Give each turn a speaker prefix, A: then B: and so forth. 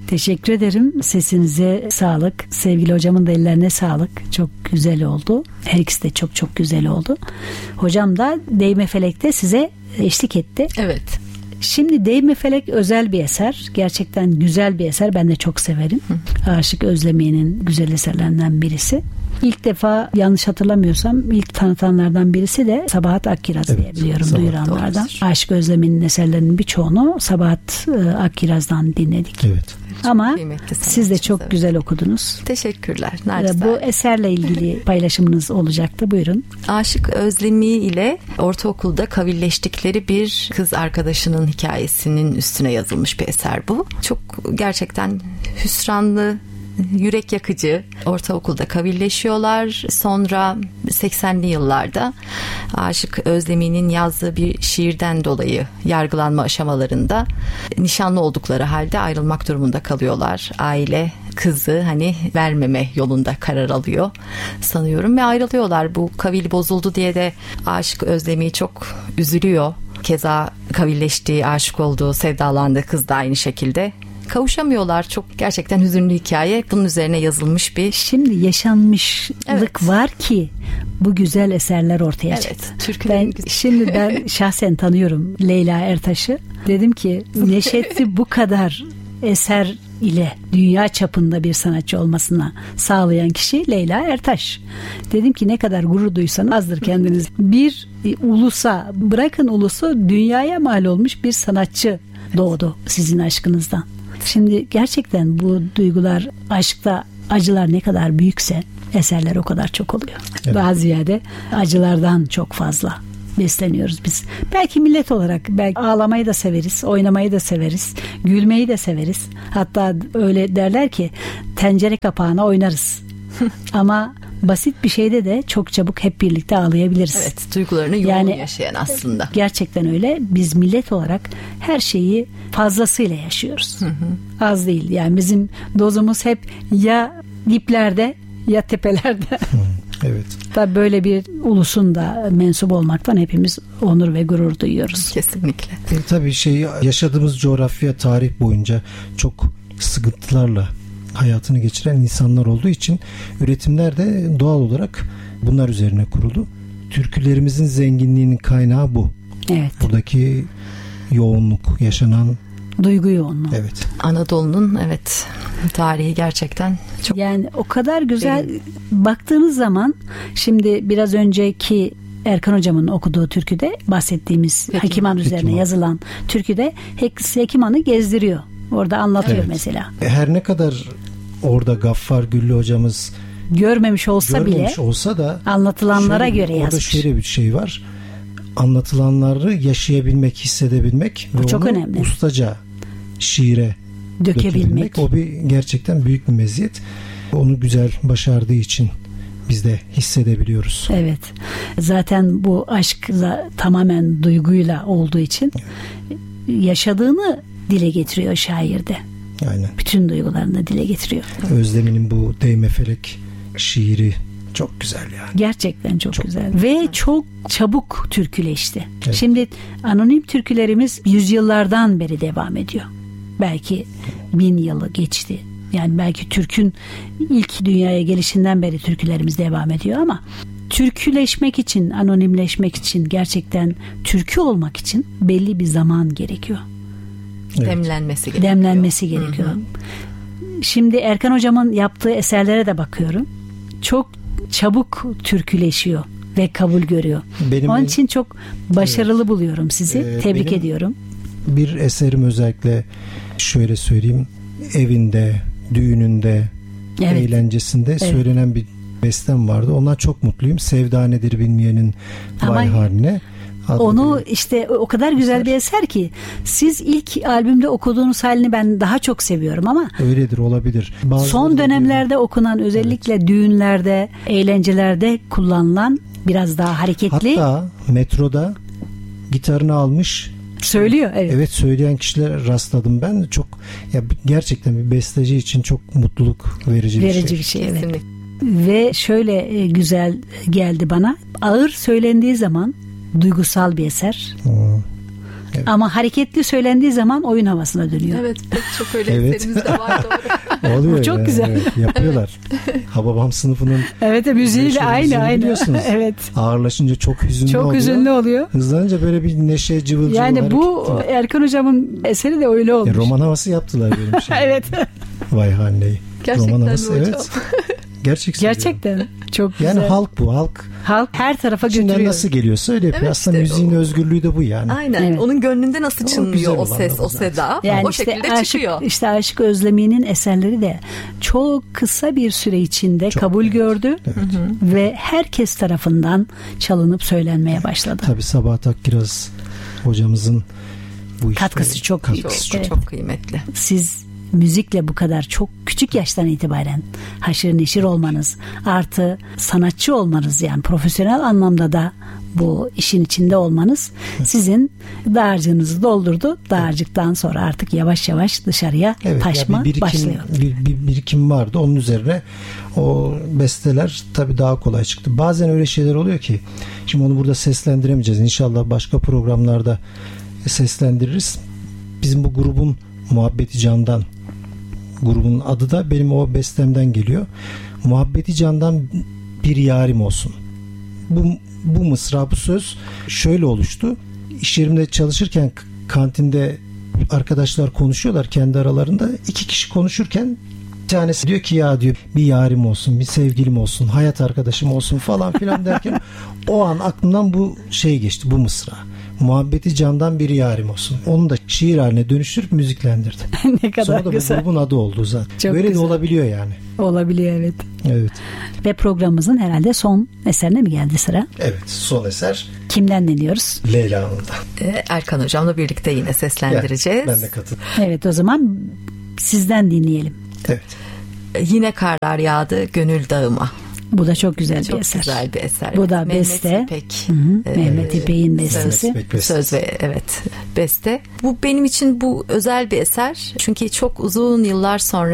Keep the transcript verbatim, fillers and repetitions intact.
A: Teşekkür ederim. Sesinize sağlık. Sevgili hocamın da ellerine sağlık. Çok güzel oldu. Her ikisi de çok çok güzel oldu. Hocam da Değme Felek'te size eşlik etti.
B: Evet.
A: Şimdi Değme Felek özel bir eser. Gerçekten güzel bir eser. Ben de çok severim. Hı. Aşık Özlemi'nin güzel eserlerinden birisi. İlk defa yanlış hatırlamıyorsam ilk tanıtanlardan birisi de Sabahat Akkiraz evet, diye biliyorum, Sabahat, duyuranlardan. Doğrudur. Aşık Özlemi'nin eserlerinin birçoğunu Sabahat Akkiraz'dan dinledik.
C: Evet.
A: Ama siz de çok evet. güzel okudunuz.
B: Teşekkürler.
A: Naçizane. Bu eserle ilgili paylaşımınız olacaktı. Buyurun.
B: Aşık Özlemi ile ortaokulda kavilleştikleri bir kız arkadaşının hikayesinin üstüne yazılmış bir eser bu. Çok gerçekten hüsranlı, yürek yakıcı. Ortaokulda kavilleşiyorlar. Sonra seksenli yıllarda Aşık Özlemi'nin yazdığı bir şiirden dolayı yargılanma aşamalarında nişanlı oldukları halde ayrılmak durumunda kalıyorlar. Aile kızı hani vermeme yolunda karar alıyor sanıyorum ve ayrılıyorlar. Bu kavil bozuldu diye de Aşık Özlemi çok üzülüyor. Keza kavilleştiği, aşık olduğu, sevdalandığı kız da aynı şekilde. Kavuşamıyorlar. Çok gerçekten hüzünlü hikaye. Bunun üzerine yazılmış bir...
A: Şimdi yaşanmışlık evet. var ki bu güzel eserler ortaya
B: evet,
A: çıktı.
B: Türkülerin
A: ben, şimdi ben şahsen tanıyorum Leyla Ertaş'ı. Dedim ki Neşet'i bu kadar eser ile dünya çapında bir sanatçı olmasına sağlayan kişi Leyla Ertaş. Dedim ki ne kadar gurur duysanız azdır kendiniz. Bir e, ulusa, bırakın ulusu, dünyaya mal olmuş bir sanatçı doğdu sizin aşkınızdan. Şimdi gerçekten bu duygular, aşkta acılar ne kadar büyükse eserler o kadar çok oluyor. Evet. Daha ziyade acılardan çok fazla besleniyoruz biz. Belki millet olarak belki ağlamayı da severiz, oynamayı da severiz, gülmeyi de severiz. Hatta öyle derler ki tencere kapağına oynarız. Ama basit bir şeyde de çok çabuk hep birlikte ağlayabiliriz.
B: Evet, duygularını yoğun yani, yaşayan aslında.
A: Gerçekten öyle. Biz millet olarak her şeyi fazlasıyla yaşıyoruz. Hı hı. Az değil. Yani bizim dozumuz hep ya diplerde ya tepelerde. Hı,
C: evet.
A: Tabii böyle bir ulusun da mensup olmaktan hepimiz onur ve gurur duyuyoruz.
B: Kesinlikle.
C: E, tabii şey yaşadığımız coğrafya, tarih boyunca çok sıkıntılarla hayatını geçiren insanlar olduğu için üretimler de doğal olarak bunlar üzerine kurulu. Türkülerimizin zenginliğinin kaynağı bu.
A: Evet.
C: Buradaki yoğunluk, yaşanan
A: duygu yoğunluğu.
C: Evet.
B: Anadolu'nun evet tarihi gerçekten çok.
A: Yani o kadar güzel derin. Baktığınız zaman şimdi biraz önceki Erkan hocamın okuduğu türküde bahsettiğimiz Hekim, Hekiman üzerine Hekiman. yazılan türküde Hekiman'ı gezdiriyor. Orada anlatıyor evet. mesela.
C: Her ne kadar orada Gaffar Güllü hocamız
A: görmemiş olsa
C: görmemiş
A: bile
C: olsa da
A: anlatılanlara
C: şöyle,
A: göre yazmış.
C: Orada şöyle bir şey var. Anlatılanları yaşayabilmek, hissedebilmek
A: bu
C: ve
A: çok
C: onu
A: önemli.
C: Ustaca şiire
A: dökebilmek.
C: dökebilmek. O bir gerçekten büyük bir meziyet. Onu güzel başardığı için biz de hissedebiliyoruz.
A: Evet. Zaten bu aşk tamamen duyguyla olduğu için yaşadığını dile getiriyor şairde.
C: Aynen.
A: Bütün duygularını dile getiriyor.
C: Özlemi'nin bu Değme Felek şiiri çok güzel yani.
A: Gerçekten çok, çok güzel. Ve çok çabuk türküleşti.
C: Evet.
A: Şimdi anonim türkülerimiz yüzyıllardan beri devam ediyor. Belki bin yılı geçti. Yani belki Türk'ün ilk dünyaya gelişinden beri türkülerimiz devam ediyor ama türküleşmek için, anonimleşmek için, gerçekten türkü olmak için belli bir zaman gerekiyor.
B: Evet. Demlenmesi gerekiyor.
A: Demlenmesi gerekiyor. Hı hı. Şimdi Erkan hocamın yaptığı eserlere de bakıyorum. Çok çabuk türküleşiyor ve kabul görüyor. Benim Onun için çok başarılı evet. buluyorum sizi. Ee, Tebrik ediyorum.
C: Bir eserim özellikle şöyle söyleyeyim. Evinde, düğününde, evet. eğlencesinde evet. söylenen bir bestem vardı. Ondan çok mutluyum. Sevda nedir bilmeyenin vay Ama haline.
A: Onu işte o kadar güzel eser. bir eser ki siz ilk albümde okuduğunuz halini ben daha çok seviyorum ama
C: öyledir, olabilir. Bazıları
A: son dönemlerde diyor. okunan özellikle evet. düğünlerde, eğlencelerde kullanılan biraz daha hareketli.
C: Hatta metroda gitarını almış
A: söylüyor. Evet.
C: Evet, söyleyen kişiler rastladım ben. Çok ya gerçekten bir besteci için çok mutluluk verici,
A: verici
C: bir şey.
A: bir şey. Evet. Kesinlikle. Ve şöyle güzel geldi bana. Ağır söylendiği zaman duygusal bir eser. Hmm. Evet.
C: Evet.
A: Ama hareketli söylendiği zaman oyun havasına dönüyor.
B: Evet, pek çok öyle
C: Evet.
B: eserimiz de var, doğru.
C: Oluyor
A: Bu çok
C: yani,
A: güzel.
C: evet, yapıyorlar. Hababam sınıfının
A: Evet, müziğiyle
C: meşhur
A: aynı
C: müziğini
A: aynı.
C: biliyorsunuz.
A: Evet.
C: Ağırlaşınca çok hüzünlü
A: Çok
C: oluyor.
A: hüzünlü oluyor.
C: Hızlanınca böyle bir neşe, cıvıl cıvıl
A: Yani bu
C: hareket.
A: Erkan hocamın eseri de öyle olmuş.
C: E, roman havası yaptılar benim için.
A: Evet.
C: Vay haneyi.
B: Gerçekten
C: Roman
B: mi
C: havası,
B: hocam?
C: evet. Gerçek söylüyorum.
A: Gerçekten çok güzel.
C: Yani halk bu. Halk
A: Halk her tarafa
C: içinden
A: götürüyor.
C: nasıl geliyorsa öyle yapıyor.
B: Evet,
C: Aslında
B: işte
C: müziğin
B: o-
C: özgürlüğü de bu yani.
B: Aynen.
A: Evet.
B: Onun gönlünde nasıl
C: O
B: çınlıyor
C: güzel
B: o
C: olan
B: ses,
C: da bu
B: o
C: zaten.
B: seda.
A: Yani
B: o
A: işte
B: şekilde
A: aşık,
B: çıkıyor.
A: işte Aşık Özlemi'nin eserleri de çok kısa bir süre içinde
C: Çok,
A: kabul
C: evet.
A: gördü
C: Evet.
A: ve herkes tarafından çalınıp söylenmeye başladı.
C: Tabii Sabahat Akkiraz hocamızın bu işte
A: Katkısı çok büyük.
C: katkısı
B: Çok,
A: Evet.
B: çok kıymetli.
A: Siz müzikle bu kadar çok küçük yaştan itibaren haşır neşir olmanız, artı sanatçı olmanız, yani profesyonel anlamda da bu işin içinde olmanız sizin dağarcığınızı doldurdu. Dağarcıktan sonra artık yavaş yavaş dışarıya
C: Evet,
A: taşma
C: ya bir birikim,
A: başlıyor.
C: Bir, bir birikim vardı. Onun üzerine o besteler tabii daha kolay çıktı. Bazen öyle şeyler oluyor ki şimdi onu burada seslendiremeyeceğiz. İnşallah başka programlarda seslendiririz. Bizim bu grubun Muhabbeti Can'dan, grubun adı da benim o bestemden geliyor. Muhabbeti Can'dan bir yarim olsun. Bu, bu mısra, bu söz şöyle oluştu. İş yerimde çalışırken kantinde arkadaşlar konuşuyorlar kendi aralarında. İki kişi konuşurken bir tanesi diyor ki ya diyor bir yarim olsun, bir sevgilim olsun, hayat arkadaşım olsun falan filan derken o an aklımdan bu şey geçti, bu mısra. Muhabbeti Can'dan bir yarim olsun. Onu da şiir haline dönüştürüp müziklendirdim.
A: Ne kadar
C: Sonra da
A: güzel.
C: bu grubun adı oldu zaten.
A: Çok
C: Böyle
A: güzel.
C: de olabiliyor yani.
A: Olabiliyor, evet.
C: Evet.
A: Ve programımızın herhalde son eserine mi geldi sıra?
C: Evet. Son eser
A: Kimden dinliyoruz?
C: Leyla Hanım'dan.
B: Ee, Erkan hocamla birlikte yine seslendireceğiz.
C: Ben de katıldım.
A: Evet, o zaman sizden dinleyelim.
C: Evet.
B: Ee, Yine karlar yağdı gönül dağıma.
A: Bu da çok güzel
B: Çok
A: bir eser.
B: güzel bir eser.
A: Bu da
B: Mehmet
A: beste.
B: İpek.
A: Hı hı.
B: Ee,
A: Mehmet İpek'in
C: Mehmet
A: bestesi.
C: İpek bestesi.
B: Söz ve evet beste. Bu benim için bu özel bir eser. Çünkü çok uzun yıllar sonra